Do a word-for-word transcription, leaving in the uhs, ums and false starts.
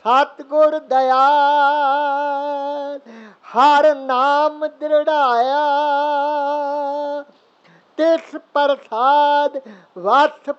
ਸਤਿਗੁਰ ਦਇਆਲ ਹਰ ਨਾਮ ਦ੍ਰਿੜਾਇਆ। ਤਿਸ ਪ੍ਰਸਾਦ ਵਸ